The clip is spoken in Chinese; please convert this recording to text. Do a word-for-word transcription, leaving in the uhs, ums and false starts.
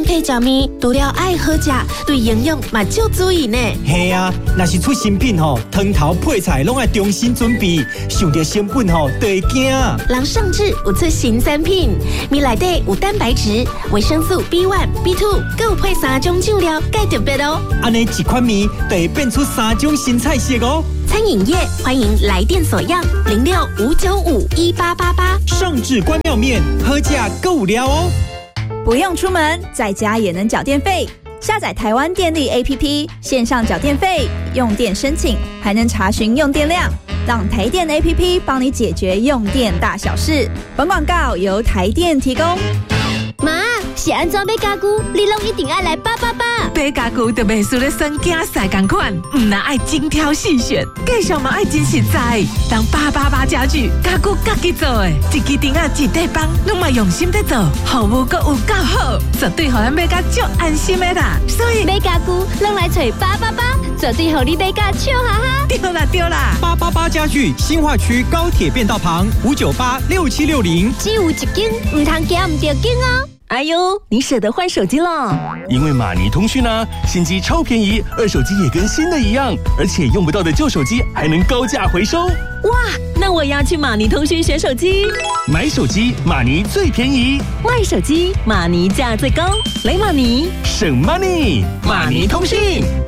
配食面，除了爱好食，对营养嘛就注意呢。 嘿啊，若是出新品吼，汤头配菜拢爱重新准备，想到成本吼，就会惊。 人上志有出新产品，面内底有蛋白质、维生素 B 一、B 二，还有配三种酱料，介特别哦。 安尼一款面就会变出三种新菜色哦。 餐饮业欢迎来电索样零六五九五一八八八。 上至关庙面，好价够料哦。 不用出门，在家也能缴电费。下载台湾电力 A P P， 线上缴电费，用电申请，还能查询用电量，让台电 A P P 帮你解决用电大小事。本广告由台电提供。 妈，是安怎买家具，你拢一定爱来八八八。 买家具就袂输咧算囝婿同款，唔那爱精挑细选，介绍嘛爱真实在。当八八八家具，家具家己做的，一支钉仔一块板，拢嘛用心在做，服务阁有够好，绝对互咱买甲足安心的啦。所以买家具拢来找八八八，绝对互你买甲笑哈哈。 对啦对啦， 八八八家具新化区高铁变道旁五九八六七六零， 只有一间，唔通惊唔着惊哦。 哎呦，你舍得换手机了？ 因为马尼通讯呢、啊，新机超便宜，二手机也跟新的一样，而且用不到的旧手机还能高价回收。 哇，那我要去马尼通讯选手机。 买手机马尼最便宜， 卖手机马尼价最高，来马尼省 money， 马尼通讯。